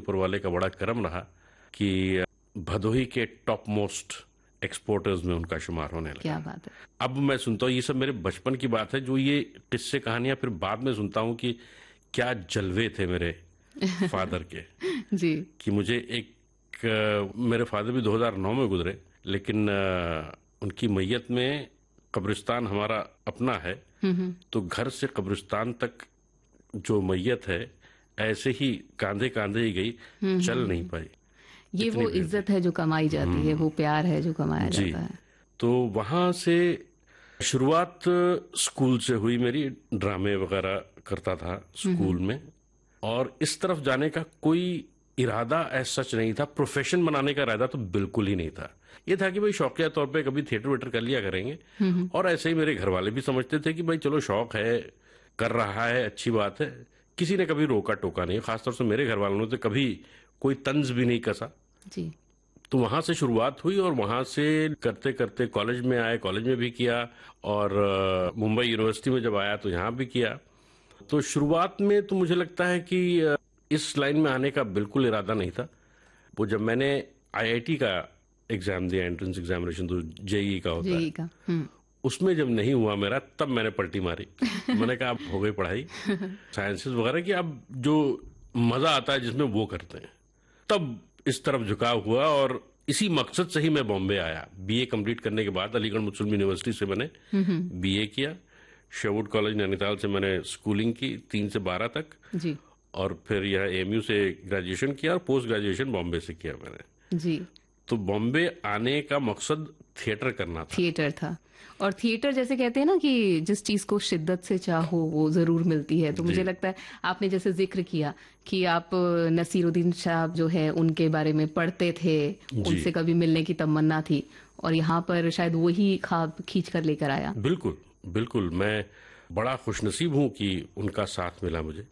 ऊपर वाले का बड़ा करम रहा कि भदोही के टॉप मोस्ट एक्सपोर्टर्स में उनका शुमार होने लगा। क्या बात है। अब मैं सुनता हूँ, ये सब मेरे बचपन की बात है, जो ये किस्से कहानियां फिर बाद में सुनता हूँ कि क्या जलवे थे मेरे फादर के। जी। कि मुझे मेरे फादर भी 2009 में गुजरे, लेकिन उनकी मैयत में कब्रिस्तान हमारा अपना है, तो घर से कब्रिस्तान तक जो मैयत है ऐसे ही कांधे कांधे ही गई, चल नहीं पाई। ये वो इज्जत है जो कमाई जाती है, वो प्यार है जो कमाया जाता है। तो वहां से शुरुआत स्कूल से हुई मेरी, ड्रामे वगैरह करता था स्कूल में, और इस तरफ जाने का कोई इरादा ऐसा सच नहीं था, प्रोफेशन बनाने का इरादा तो बिल्कुल ही नहीं था। ये था कि भाई शौकिया तौर पे कभी थिएटर वेटर कर लिया करेंगे, और ऐसे ही मेरे घर वाले भी समझते थे कि भाई चलो शौक है, कर रहा है, अच्छी बात है। किसी ने कभी रोका टोका नहीं, खासतौर से मेरे घर वालों ने तो कभी कोई तंज भी नहीं कसा जी। तो वहां से शुरुआत हुई, और वहां से करते करते कॉलेज में आए, कॉलेज में भी किया, और मुंबई यूनिवर्सिटी में जब आया तो यहाँ भी किया। तो शुरुआत में तो मुझे लगता है कि इस लाइन में आने का बिल्कुल इरादा नहीं था। वो जब मैंने आईआईटी का एग्जाम दिया, एंट्रेंस एग्जामिनेशन, तो जेईई का होता जेईई है का, उसमें जब नहीं हुआ मेरा, तब मैंने पलटी मारी। मैंने कहा अब हो गई पढ़ाई साइंसेस वगैरह की, अब जो मजा आता है जिसमें वो करते हैं। तब इस तरफ झुकाव हुआ, और इसी मकसद से ही मैं बॉम्बे आया। बीए कंप्लीट करने के बाद अलीगढ़ मुस्लिम यूनिवर्सिटी से मैंने बीए किया। शेरवुड कॉलेज नैनीताल से मैंने स्कूलिंग की 3 से 12 तक जी। और फिर यह एएमयू से ग्रेजुएशन किया, और पोस्ट ग्रेजुएशन बॉम्बे से किया मैंने जी। तो बॉम्बे आने का मकसद थिएटर करना था। थिएटर था, और थिएटर जैसे कहते हैं ना कि जिस चीज को शिद्दत से चाहो वो जरूर मिलती है। तो मुझे लगता है आपने जैसे जिक्र किया कि आप नसीरुद्दीन शाह जो है उनके बारे में पढ़ते थे, उनसे कभी मिलने की तमन्ना थी, और यहाँ पर शायद वही ख्वाब खींच कर लेकर आया। बिल्कुल बिल्कुल, मैं बड़ा खुशनसीब हूँ कि उनका साथ मिला मुझे,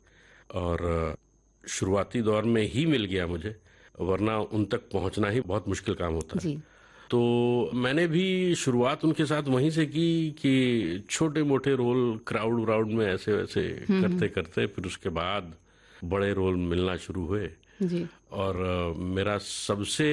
और शुरुआती दौर में ही मिल गया मुझे, वरना उन तक पहुंचना ही बहुत मुश्किल काम होता है। जी। तो मैंने भी शुरुआत उनके साथ वहीं से की कि छोटे मोटे रोल क्राउड व्राउड में ऐसे वैसे करते करते फिर उसके बाद बड़े रोल मिलना शुरू हुए। जी। और मेरा सबसे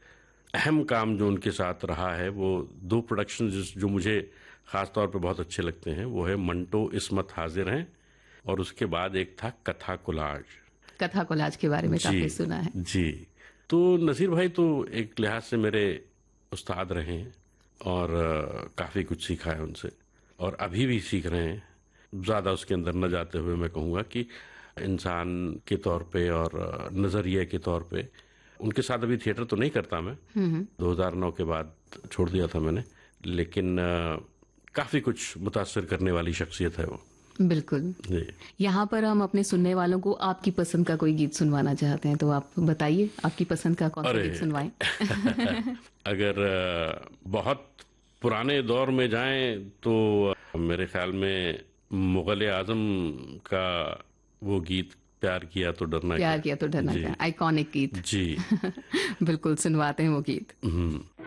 अहम काम जो उनके साथ रहा है वो 2 प्रोडक्शन जो मुझे खास तौर पे बहुत अच्छे लगते हैं, वो है मंटो इस्मत हाजिर हैं, और उसके बाद एक था कथा कोलाज। कथा कोलाज के बारे में काफी सुना है। जी। तो नसीर भाई तो एक लिहाज से मेरे उस्ताद रहे हैं, और काफ़ी कुछ सीखा है उनसे, और अभी भी सीख रहे हैं। ज़्यादा उसके अंदर न जाते हुए मैं कहूँगा कि इंसान के तौर पे और नज़रिए के तौर पे उनके साथ अभी थिएटर तो नहीं करता मैं, 2009 के बाद छोड़ दिया था मैंने, लेकिन काफ़ी कुछ मुतासर करने वाली शख्सियत है वो। बिल्कुल। यहाँ पर हम अपने सुनने वालों को आपकी पसंद का कोई गीत सुनवाना चाहते हैं, तो आप बताइए आपकी पसंद का कौन सा गीत सुनवाएं। अगर बहुत पुराने दौर में जाएं तो मेरे ख्याल में मुगल आजम का वो गीत प्यार किया तो डरना क्या, आइकॉनिक गीत। जी बिल्कुल सुनवाते हैं वो गीत।